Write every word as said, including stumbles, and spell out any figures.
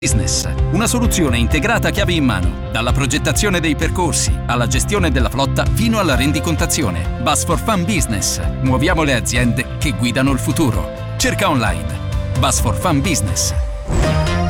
Business, una soluzione integrata chiave in mano, dalla progettazione dei percorsi, alla gestione della flotta fino alla rendicontazione. Bus for Fun Business, muoviamo le aziende che guidano il futuro. Cerca online Bus for Fun Business.